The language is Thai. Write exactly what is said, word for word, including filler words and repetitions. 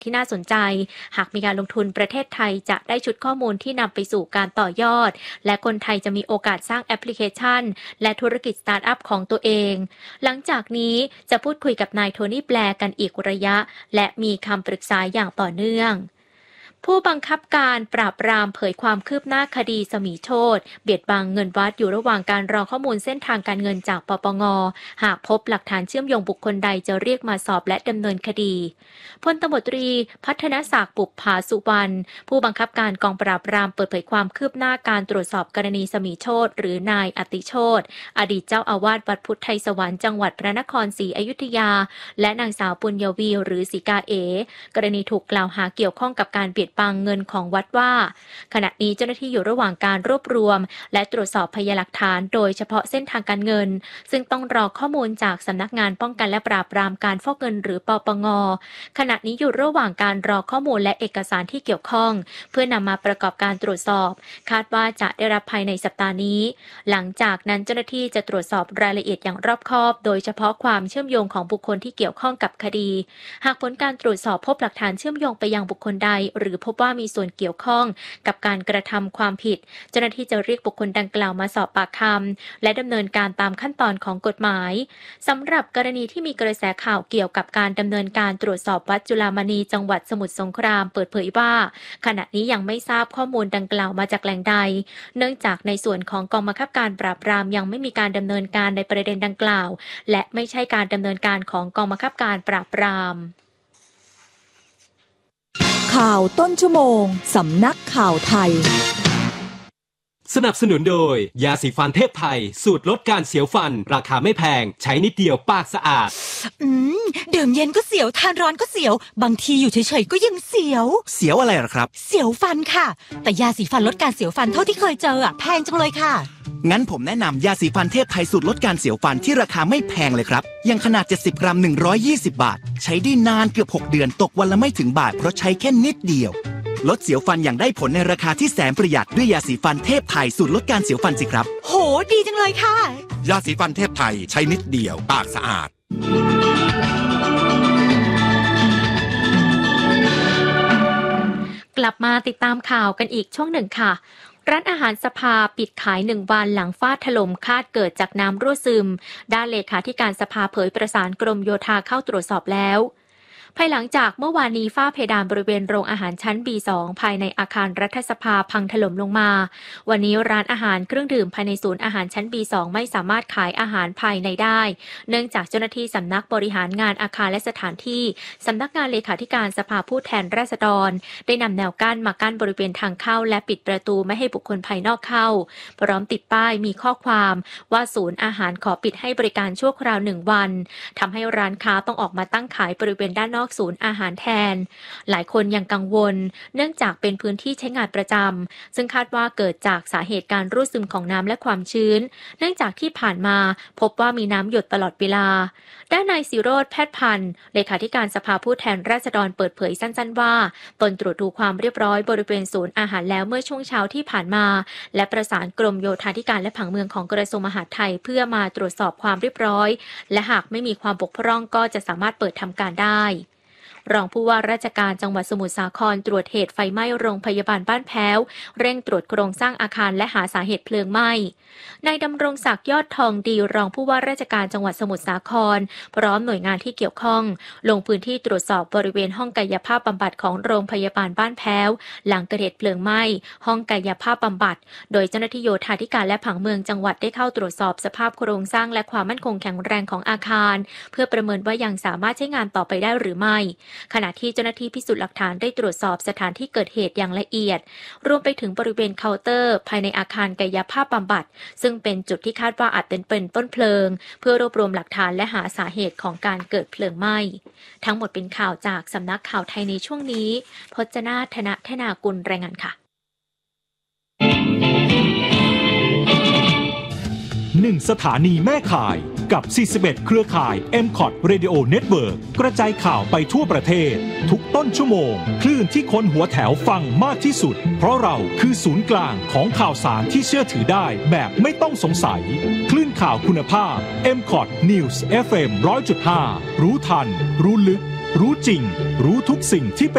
ที่น่าสนใจหากมีการลงทุนประเทศไทยจะได้ชุดข้อมูลที่นำไปสู่การต่อยอดและคนไทยจะมีโอกาสสร้างแอปพลิเคชันและธุรกิจสตาร์ทอัพของตัวเองหลังจากนี้จะพูดคุยกับนายโทนี่แบร์กันอีกระยะและมีคำปรึกษาอย่างต่อเนื่องผู้บังคับการปราบปรามเผยความคืบหน้าคดีสมีโชติเบียดบังเงินวัดอยู่ระหว่างการรอข้อมูลเส้นทางการเงินจากปปงหากพบหลักฐานเชื่อมโยงบุคคลใดจะเรียกมาสอบและดำเนินคดีพลตำรวจตรีพัฒนศักดิ์ปุปผาสุวรรณผู้บังคับการกองปราบปรามเปิดเผยความคืบหน้าการตรวจสอบกรณีสมีโชติหรือนายอติโชติอดีตเจ้าอาวาสวัดพุทธไทยสวรรค์จังหวัดพระนครศรีอยุธยาและนางสาวปุญญวีหรือศรีกาเอกรณีถูกกล่าวหาเกี่ยวข้องกับการเบียดบังเงินของวัดว่าขณะนี้เจ้าหน้าที่อยู่ระหว่างการรวบรวมและตรวจสอบพยานหลักฐานโดยเฉพาะเส้นทางการเงินซึ่งต้องรอข้อมูลจากสำนักงานป้องกันและปราบปรามการฟอกเงินหรือปปงขณะนี้อยู่ระหว่างการรอข้อมูลและเอกสารที่เกี่ยวข้องเพื่อนำมาประกอบการตรวจสอบคาดว่าจะได้รับภายในสัปดาห์นี้หลังจากนั้นเจ้าหน้าที่จะตรวจสอบรายละเอียดอย่างรอบคอบโดยเฉพาะความเชื่อมโยงของบุคคลที่เกี่ยวข้องกับคดีหากผลการตรวจสอบพบหลักฐานเชื่อมโยงไปยังบุคคลใดหรือพบว่ามีส่วนเกี่ยวข้องกับการกระทำความผิดเจ้าหน้าที่จะเรียกบุคคลดังกล่าวมาสอบปากคำและดำเนินการตามขั้นตอนของกฎหมายสำหรับกรณีที่มีกระแสข่าวเกี่ยวกับการดำเนินการตรวจสอบวัดจุฬามณีจังหวัดสมุทรสงครามเปิดเผยว่าขณะนี้ยังไม่ทราบข้อมูลดังกล่าวมาจากแหล่งใดเนื่องจากในส่วนของกองบังคับการปราบปรามยังไม่มีการดำเนินการในประเด็นดังกล่าวและไม่ใช่การดำเนินการของกองบังคับการปราบปรามข่าวต้นชั่วโมงสำนักข่าวไทยสนับสนุนโดยยาสีฟันเทพไทยสูตรลดการเสียวฟันราคาไม่แพงใช้นิดเดียวปากสะอาดอืมดื่มเย็นก็เสียวทานร้อนก็เสียวบางทีอยู่เฉยๆก็ยังเสียวเสียวอะไรหรอครับเสียวฟันค่ะแต่ยาสีฟันลดการเสียวฟันเท่าที่เคยเจออ่ะแพงจังเลยค่ะงั้นผมแนะนำยาสีฟันเทพไทยสูตรลดการเสียวฟันที่ราคาไม่แพงเลยครับยังขนาดเจ็ดสิบกรัมหนึ่งร้อยยี่สิบบาทใช้ได้นานเกือบหกเดือนตกวันละไม่ถึงบาทเพราะใช้แค่นิดเดียวลดเสียวฟันอย่างได้ผลในราคาที่แสนประหยัดด้วยยาสีฟันเทพไทยสูตรลดการเสียวฟันสิครับโหดีจังเลยค่ะยาสีฟันเทพไทยใช้นิดเดียวปากสะอาดกลับมาติดตามข่าวกันอีกช่วงหนึ่งค่ะร้านอาหารสภาปิดขายหนึ่งวันหลังฟ้าถล่มคาดเกิดจากน้ำรั่วซึมด้านเลขาธิการสภาเผยประสานกรมโยธาเข้าตรวจสอบแล้วภายหลังจากเมื่อวานนี้ฝ้าเพดานบริเวณโรงอาหารชั้น บี สอง ภายในอาคารรัฐสภาพังถล่มลงมาวันนี้ร้านอาหารเครื่องดื่มภายในศูนย์อาหารชั้น บี สอง ไม่สามารถขายอาหารภายในได้เนื่องจากเจ้าหน้าที่สำนักบริหารงานอาคารและสถานที่สำนักงานเลขาธิการสภาผู้แทนราษฎรได้นำแนวกั้นมากั้นบริเวณทางเข้าและปิดประตูไม่ให้บุคคลภายนอกเข้าพร้อมติดป้ายมีข้อความว่าศูนย์อาหารขอปิดให้บริการชั่วคราวหนึ่งวันทำให้ร้านค้าต้องออกมาตั้งขายบริเวณด้านนอกศูนย์อาหารแทนหลายคนยังกังวลเนื่องจากเป็นพื้นที่ใช้งานประจำซึ่งคาดว่าเกิดจากสาเหตุการรั่วซึมของน้ำและความชื้นเนื่องจากที่ผ่านมาพบว่ามีน้ำหยดตลอดเวลาด้านนายศิโรจน์แพทย์พันธ์เลขาธิการสภาผู้แทนราษฎรเปิดเผยสั้นๆว่าตนตรวจดูความเรียบร้อยบริเวณศูนย์อาหารแล้วเมื่อช่วงเช้าที่ผ่านมาและประสานกรมโยธาธิการและผังเมืองของกระทรวงมหาดไทยเพื่อมาตรวจสอบความเรียบร้อยและหากไม่มีความบกพร่องก็จะสามารถเปิดทำการได้รองผู้ว่าราชการจังหวัดสมุทรสาครตรวจเหตุไฟไหม้โรงพยาบาลบ้านแพ้วเร่งตรวจโครงสร้างอาคารและหาสาเหตุเพลิงไหม้นายดำรงศักดิ์ยอดทองดีรองผู้ว่าราชการจังหวัดสมุทรสาครพร้อมหน่วยงานที่เกี่ยวข้องลงพื้นที่ตรวจสอบบริเวณห้องกายภาพบำบัดของโรงพยาบาลบ้านแพ้วหลังเกิดเหตุเพลิงไหม้ห้องกายภาพบำบัดโดยเจ้าหน้าที่โยธาธิการและผังเมืองจังหวัดได้เข้าตรวจสอบสภาพโครงสร้างและความมั่นคงแข็งแรงของอาคารเพื่อประเมินว่ายังสามารถใช้งานต่อไปได้หรือไม่ขณะที่เจ้าหน้าที่พิสูจน์หลักฐานได้ตรวจสอบสถานที่เกิดเหตุอย่างละเอียดรวมไปถึงบริเวณเคาน์เตอร์ภายในอาคารกายภาพบำบัดซึ่งเป็นจุดที่คาดว่าอาจเป็นเป็นต้นเพลิงเพื่อรวบรวมหลักฐานและหาสาเหตุของการเกิดเพลิงไหม้ทั้งหมดเป็นข่าวจากสำนักข่าวไทยในช่วงนี้พจนาธนธนากุลรายงานค่ะหนึ่งสถานีแม่ข่ายกับสี่สิบเอ็ดเครือข่าย เอ็ม คอท Radio Network กระจายข่าวไปทั่วประเทศทุกต้นชั่วโมงคลื่นที่คนหัวแถวฟังมากที่สุดเพราะเราคือศูนย์กลางของข่าวสารที่เชื่อถือได้แบบไม่ต้องสงสัยคลื่นข่าวคุณภาพ เอ็ม คอท News เอฟ เอ็ม หนึ่งร้อยจุดห้า รู้ทันรู้ลึกรู้จริงรู้ทุกสิ่งที่เป็น